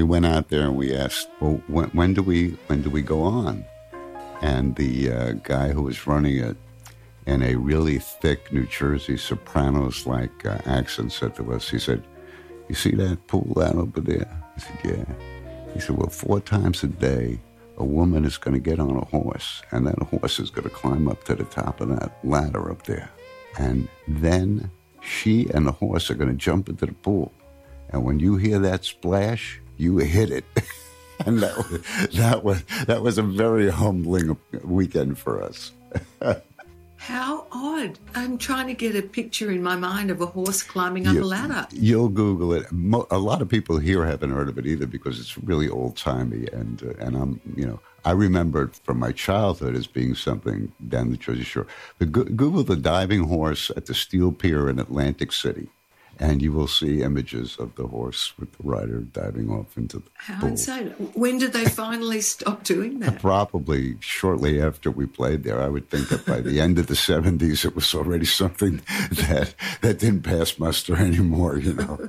we went out there and we asked, well, when do we go on? And the guy who was running it in a really thick New Jersey Sopranos-like accent said to us, he said, "You see that pool out over there?" I said, "Yeah." He said, "Well, 4 times a day, a woman is going to get on a horse, and that horse is going to climb up to the top of that ladder up there. And then she and the horse are going to jump into the pool. And when you hear that splash, you hit it." And that was a very humbling weekend for us. How odd. I'm trying to get a picture in my mind of a horse climbing up a ladder. You'll Google it. A lot of people here haven't heard of it either because it's really old-timey. And I remember it from my childhood as being something down the Jersey Shore. But Google the diving horse at the Steel Pier in Atlantic City, and you will see images of the horse with the rider diving off into the How pool. insane. When did they finally stop doing that? Probably shortly after we played there. I would think that by the end of the 70s, it was already something that didn't pass muster anymore, you know.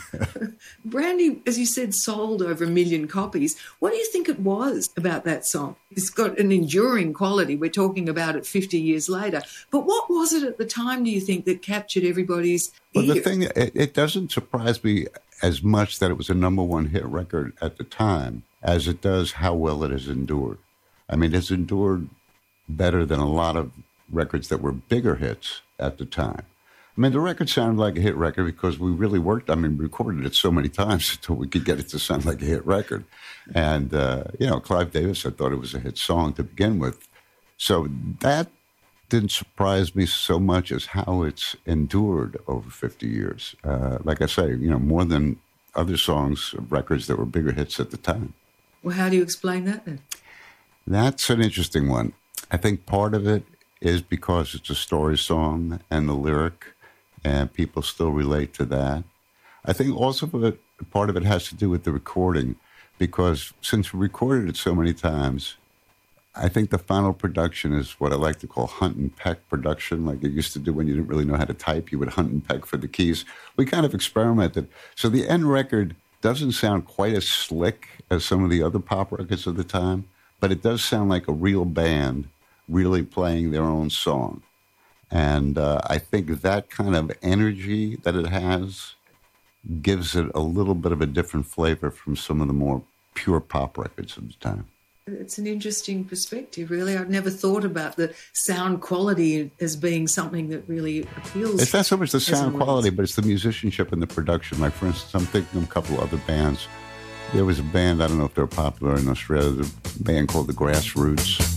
Brandy, as you said, sold over 1 million copies. What do you think it was about that song? It's got an enduring quality. We're talking about it 50 years later. But what was it at the time, do you think, that captured everybody's ear? Well, the thing, it doesn't surprise me as much that it was a number one hit record at the time as it does how well it has endured. I mean, it's endured better than a lot of records that were bigger hits at the time. I mean, the record sounded like a hit record because we really recorded it so many times until we could get it to sound like a hit record. And, Clive Davis, I thought it was a hit song to begin with. So that didn't surprise me so much as how it's endured over 50 years. Like I say, more than other songs, records that were bigger hits at the time. Well, how do you explain that then? That's an interesting one. I think part of it is because it's a story song and the lyric, and people still relate to that. I think also part of it has to do with the recording, because since we recorded it so many times, I think the final production is what I like to call hunt and peck production, like it used to do when you didn't really know how to type. You would hunt and peck for the keys. We kind of experimented. So the end record doesn't sound quite as slick as some of the other pop records of the time, but it does sound like a real band really playing their own song. And I think that kind of energy that it has gives it a little bit of a different flavor from some of the more pure pop records of the time. It's an interesting perspective, really. I've never thought about the sound quality as being something that really appeals. It's not so much the sound quality, but it's the musicianship and the production. Like, for instance, I'm thinking of a couple of other bands. There was a band, I don't know if they're popular in Australia, a band called The Grassroots.